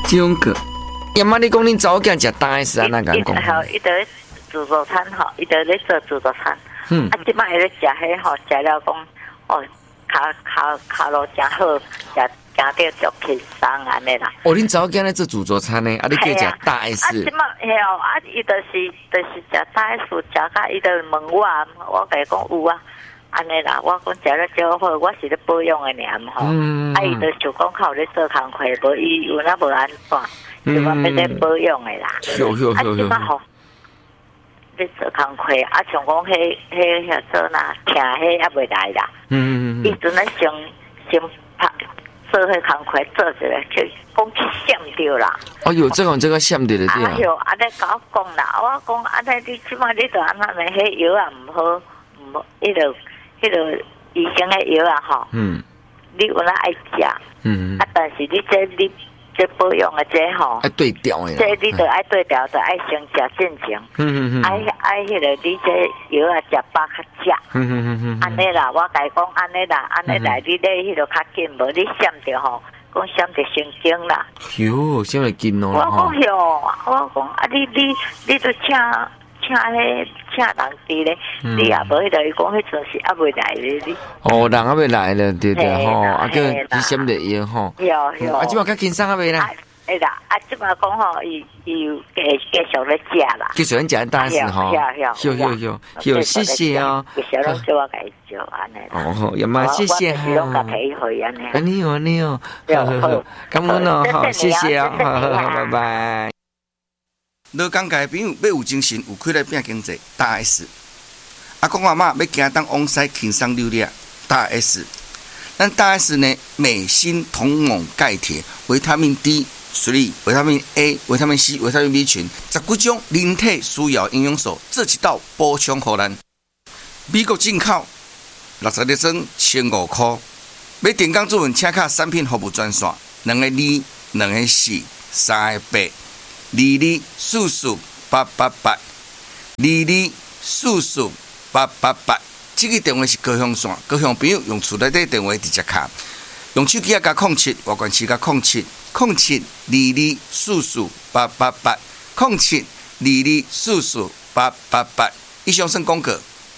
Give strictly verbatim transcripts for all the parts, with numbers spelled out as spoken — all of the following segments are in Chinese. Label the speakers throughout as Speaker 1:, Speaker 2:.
Speaker 1: 这种个，要么你讲恁早间食大 S 啊，那敢讲？
Speaker 2: 好，伊在自助餐吼，伊在咧做自助餐。
Speaker 1: 嗯。
Speaker 2: 啊，即摆伊咧食迄吼，食了讲哦，骹骹骹路真好，食。加到足轻松安尼啦。
Speaker 1: 哦，恁早间咧做自助餐呢，啊，你叫食大 S。
Speaker 2: 啊，即摆嘿哦，啊，伊就是就是食大 S，食甲伊就问我，我甲伊讲有啊，安尼啦，我讲食了就好，我是咧保养的尔吼。嗯。啊，伊就想讲靠咧做工课，无伊有哪无安怎，就讲要咧保养的啦。
Speaker 1: 有有有有。
Speaker 2: 啊，即摆吼，咧做工课，啊，像讲迄迄遐做哪，听迄也袂来啦。嗯嗯嗯。伊阵咧先先拍。做迄工课做一个，就讲去闪掉啦。
Speaker 1: 哦哟，这个这个闪掉的对啊。
Speaker 2: 哎哟，安尼甲我讲啦，我讲安尼你即摆你著安那呢？迄药啊毋好，毋好，迄个迄个医生的药啊吼。嗯。你有哪爱食？嗯。啊，但是你这你这保养的这吼。爱
Speaker 1: 对调的。
Speaker 2: 这你著爱对调，著爱先食正常。嗯嗯嗯。爱爱迄个你这药啊食饱较食。嗯嗯嗯嗯。安尼啦，我甲伊讲安尼啦，安尼来你咧迄个较紧，无你闪着吼，讲闪着神经啦。
Speaker 1: 哟，闪着紧哦。
Speaker 2: 我讲哟，我讲啊，你你你都请请迄请人伫咧，你也无迄个伊讲迄阵是还袂来咧你。
Speaker 1: 哦，人还袂来咧，对对吼，啊叫你闪着伊吼。
Speaker 2: 有有。
Speaker 1: 啊，即摆较轻松啊未啦？
Speaker 2: 哎啦，啊，即摆讲吼，伊伊有继继续咧食啦。
Speaker 1: 继续食大 S 吼。有有有有，谢谢哦。
Speaker 2: 继续拢做我家做安尼。
Speaker 1: 哦好，也嘛谢谢哈。
Speaker 2: 拢甲陪会安尼。
Speaker 1: 啊你好你好，好好好，感恩哦，好谢谢哦，好好好，拜拜。
Speaker 3: 老港界朋友要有精神，有气力拼经济，大 S。阿公阿嬷要行当往西轻松溜达，大 S。咱大 S 呢，镁、锌、铜、锰、钙、铁、维他命 D。Three 维他命 A、维他命 C、维他命 B 群，十几种人体需要营养素，做一道补充给咱。美国进口六十粒装，千五块。要电工主文，请卡产品服务专线：两个二、两个四、三个八、二二四四八八八、二二四四八八八。这个电话是高雄线，高雄朋友用厝内底电话直接卡，用手机啊加空七，外关市加空七。空七二二四四八八八，空七二二四四八八八。以上算广告。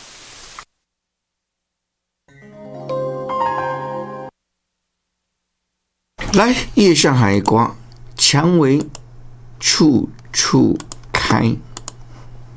Speaker 1: 来，夜上海瓜，蔷薇处处开。